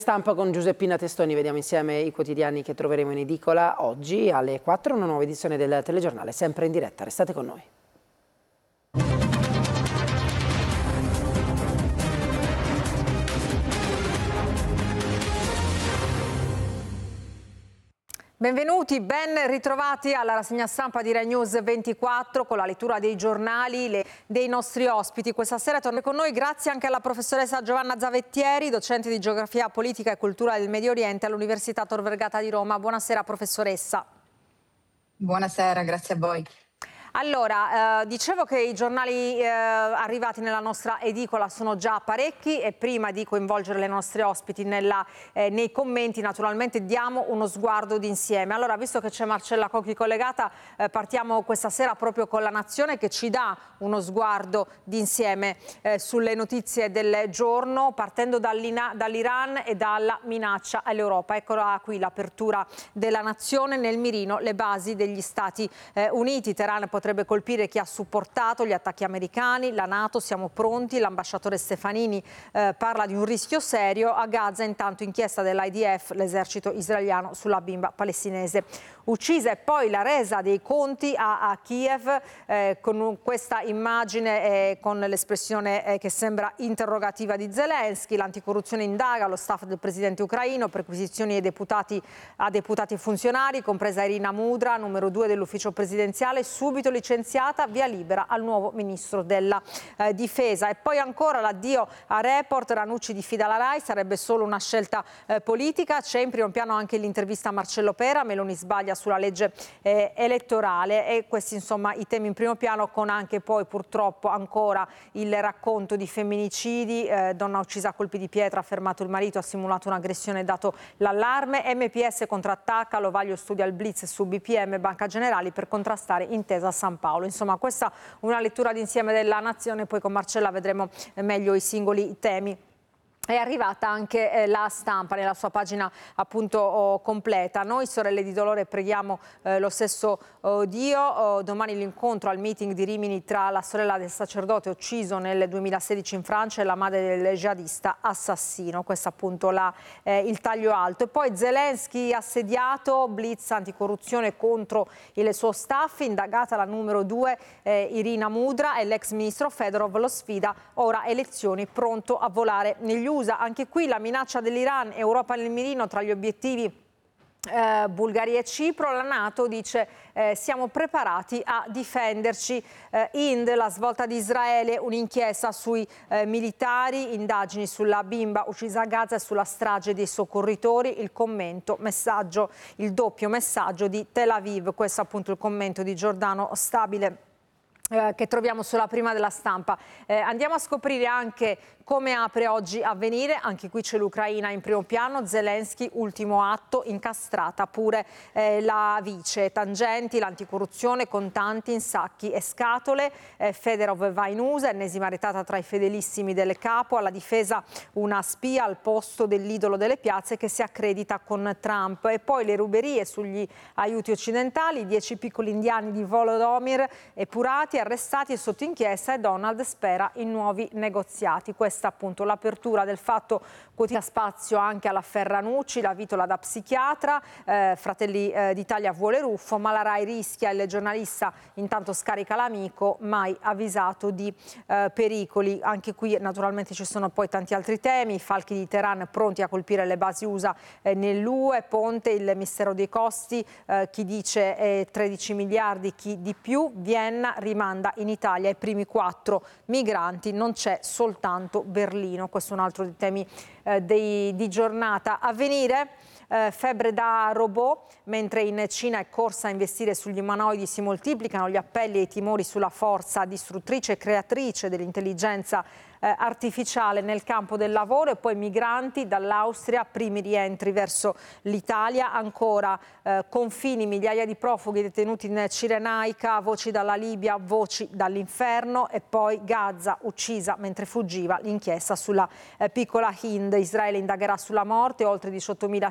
Stampa con Giuseppina Testoni, vediamo insieme i quotidiani che troveremo in edicola oggi alle 4, una nuova edizione del telegiornale, sempre in diretta. Restate con noi. Benvenuti, ben ritrovati alla rassegna stampa di Rai News 24 con la lettura dei giornali dei nostri ospiti. Questa sera torna con noi grazie anche alla professoressa Giovanna Zavettieri, docente di Geografia Politica e Cultura del Medio Oriente all'Università Tor Vergata di Roma. Buonasera professoressa. Buonasera, grazie a voi. Allora, dicevo che i giornali arrivati nella nostra edicola sono già parecchi e prima di coinvolgere le nostre ospiti nei commenti naturalmente diamo uno sguardo d'insieme. Allora, visto che c'è Marcella Cocchi collegata, partiamo questa sera proprio con La Nazione che ci dà uno sguardo d'insieme sulle notizie del giorno, partendo dall'Iran e dalla minaccia all'Europa. Eccola qui l'apertura della Nazione, nel mirino le basi degli Stati Uniti. Teheran potrebbe colpire chi ha supportato gli attacchi americani, la NATO, siamo pronti, l'ambasciatore Stefanini parla di un rischio serio, a Gaza intanto inchiesta dell'IDF, l'esercito israeliano sulla bimba palestinese uccisa, e poi la resa dei conti a Kiev con questa immagine con l'espressione che sembra interrogativa di Zelensky. L'anticorruzione indaga lo staff del presidente ucraino, perquisizioni a deputati e funzionari, compresa Irina Mudra, numero 2 dell'ufficio presidenziale, subito licenziata, via libera al nuovo ministro della difesa. E poi ancora l'addio a Report, Ranucci diffida la Rai, sarebbe solo una scelta politica. C'è in primo piano anche l'intervista a Marcello Pera, Meloni sbaglia sulla legge elettorale, e questi insomma i temi in primo piano, con anche poi purtroppo ancora il racconto di femminicidi, donna uccisa a colpi di pietra, ha fermato il marito, ha simulato un'aggressione, dato l'allarme, MPS contrattacca, Lovaglio studia il blitz su BPM, Banca Generali per contrastare Intesa San Paolo. Insomma, questa una lettura d'insieme della Nazione, poi con Marcella vedremo meglio i singoli temi. È arrivata anche La Stampa nella sua pagina appunto completa. Noi sorelle di dolore preghiamo lo stesso Dio. Domani l'incontro al meeting di Rimini tra la sorella del sacerdote ucciso nel 2016 in Francia e la madre del jihadista assassino. Questo appunto il taglio alto. E poi Zelensky assediato, blitz anticorruzione contro il suo staff, indagata la numero 2 Irina Mudra e l'ex ministro Fedorov lo sfida, ora elezioni, pronto a volare negli USA. Anche qui la minaccia dell'Iran, Europa nel mirino tra gli obiettivi Bulgaria e Cipro. La NATO dice siamo preparati a difenderci. Ind, la svolta di Israele, un'inchiesta sui militari, indagini sulla bimba uccisa a Gaza e sulla strage dei soccorritori, il commento, il doppio messaggio di Tel Aviv. Questo appunto il commento di Giordano Stabile che troviamo sulla prima della Stampa. Andiamo a scoprire anche come apre oggi Avvenire, anche qui c'è l'Ucraina in primo piano, Zelensky, ultimo atto, incastrata pure la vice, tangenti, l'anticorruzione, contanti in sacchi e scatole, Fedorov va in USA, ennesima retata tra i fedelissimi del capo, alla difesa una spia al posto dell'idolo delle piazze che si accredita con Trump, e poi le ruberie sugli aiuti occidentali, 10 piccoli indiani di Volodymyr epurati, arrestati e sotto inchiesta, e Donald spera in nuovi negoziati. Questa appunto l'apertura del Fatto Quotidiano. Spazio anche alla Ferranucci, la vitola da psichiatra, Fratelli d'Italia vuole Ruffo, ma la Rai rischia, il giornalista intanto scarica l'amico, mai avvisato di pericoli. Anche qui naturalmente ci sono poi tanti altri temi, i falchi di Teheran pronti a colpire le basi USA nell'UE, Ponte, il mistero dei costi, chi dice 13 miliardi, chi di più, Vienna rimanda in Italia i primi 4 migranti, non c'è soltanto Berlino. Questo è un altro dei temi di giornata. Avvenire, febbre da robot, mentre in Cina è corsa a investire sugli umanoidi, si moltiplicano gli appelli e i timori sulla forza distruttrice e creatrice dell'intelligenza artificiale nel campo del lavoro. E poi migranti dall'Austria, primi rientri verso l'Italia, ancora confini, migliaia di profughi detenuti in Cirenaica, voci dalla Libia, voci dall'inferno, e poi Gaza uccisa mentre fuggiva, l'inchiesta sulla piccola Hind, Israele indagherà sulla morte, oltre 18.000